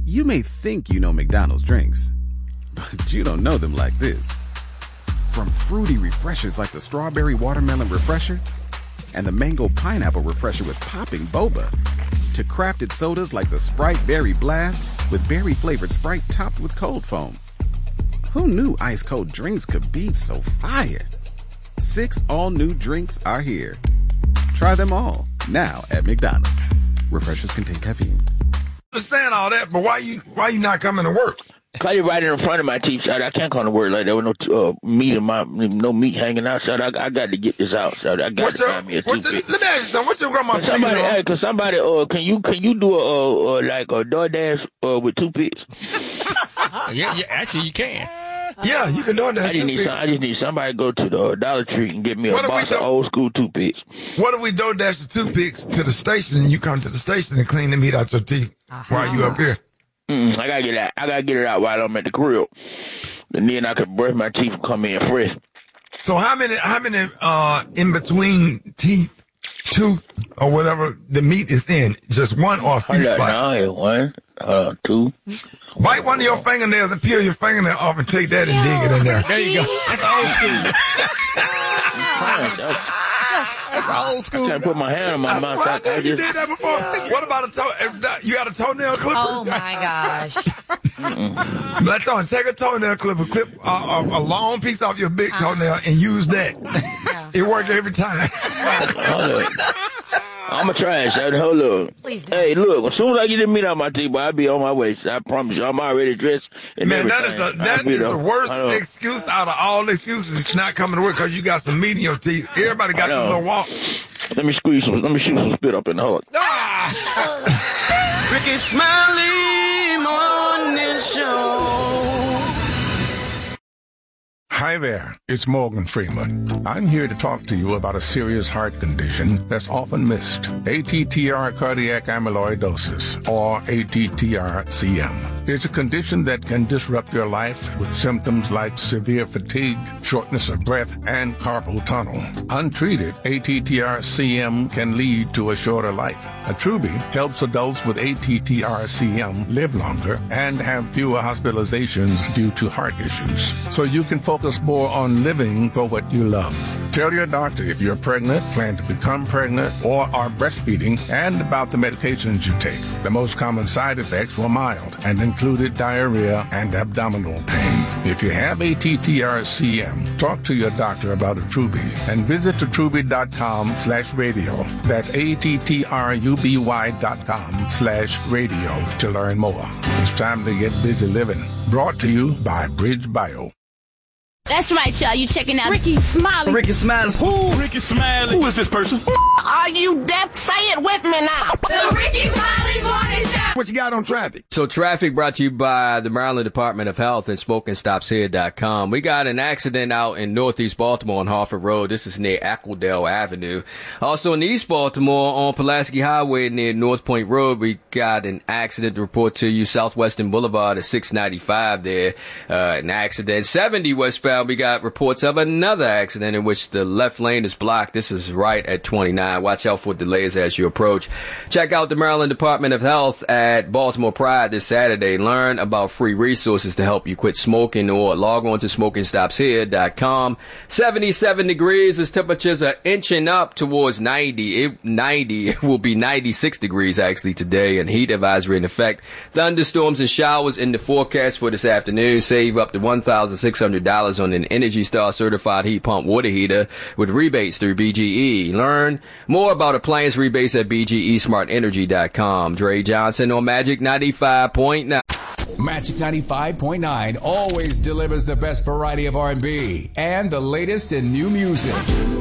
You may think you know McDonald's drinks, but you don't know them like this. From fruity refreshers like the Strawberry Watermelon Refresher and the Mango Pineapple Refresher with popping boba, to crafted sodas like the Sprite Berry Blast with berry-flavored Sprite topped with cold foam. Who knew ice-cold drinks could be so fire? 6 all-new drinks are here. Try them all, now at McDonald's. Refreshers contain caffeine. I understand all that, but why you not coming to work? Cause you're right in front of my teeth, son. I can't come to work like that with no meat hanging out, son. I got to get this out, son. I got to find me a toothpick. Let me ask you something. What's your grandma saying? Can you do a DoorDash with toothpicks? yeah, actually you can. Yeah, you can DoorDash. I just need somebody to go to the Dollar Tree and get me a box of old school toothpicks. What if we DoorDash the toothpicks to the station and you come to the station and clean the meat out your teeth while you up here? I gotta get it out while I'm at the crib, and then I can brush my teeth and come in fresh. So how many in between tooth or whatever the meat is in? Just one or a few spots? One, two. Bite one of your fingernails and peel your fingernail off and take that and dig it in there. There you go. That's old school. That's old school. I can't put my hand on my mouth. You did that before. What about you got a toenail clipper? Oh my gosh. Let's take a toenail clipper, clip a long piece off your big toenail and use that. It works every time. I'm going to try it, son. Hold on. Please do. Hey, look, as soon as I get the meat out my teeth, I'll be on my way. So I promise you, I'm already dressed. Man, that is the worst excuse out of all excuses. It's not coming to work because you got some meat in your teeth. Everybody got them little walk. Let me shoot some spit up in the heart. Ricky Smiley Morning Show. Hi there, it's Morgan Freeman. I'm here to talk to you about a serious heart condition that's often missed. ATTR cardiac amyloidosis, or ATTR-CM. It's a condition that can disrupt your life with symptoms like severe fatigue, shortness of breath, and carpal tunnel. Untreated, ATTR-CM can lead to a shorter life. Attruby helps adults with ATTR-CM live longer and have fewer hospitalizations due to heart issues. So you can focus more on living for what you love. Tell your doctor if you're pregnant, plan to become pregnant, or are breastfeeding, and about the medications you take. The most common side effects were mild and included diarrhea and abdominal pain. If you have ATTR-CM, talk to your doctor about Attruby and visit attruby.com/radio. That's ATTRUBY.com/radio to learn more. It's time to get busy living. Brought to you by Bridge Bio. That's right, y'all. You checking out Ricky Smiley. Ricky Smiley. Who? Ricky Smiley. Who is this person? Are you deaf? Say it with me now. the Ricky Smiley Morning Show. What you got on traffic? So traffic brought to you by the Maryland Department of Health and SmokingStopsHere.com. We got an accident out in Northeast Baltimore on Harford Road. This is near Aquadale Avenue. Also in East Baltimore on Pulaski Highway near North Point Road, we got an accident to report to you. Southwestern Boulevard at 695 there. An accident. 70 westbound, we got reports of another accident in which the left lane is blocked. This is right at 29. Watch out for delays as you approach. Check out the Maryland Department of Health at Baltimore Pride this Saturday. Learn about free resources to help you quit smoking, or log on to SmokingStopsHere.com. 77 degrees. As temperatures are inching up towards 90. It will be 96 degrees actually today, and heat advisory in effect. Thunderstorms and showers in the forecast for this afternoon. Save up to $1,600 on an Energy Star certified heat pump water heater with rebates through BGE. Learn more about appliance rebates at BGESmartEnergy.com. Dre Johnson on Magic 95.9. Magic 95.9 always delivers the best variety of R&B and the latest in new music.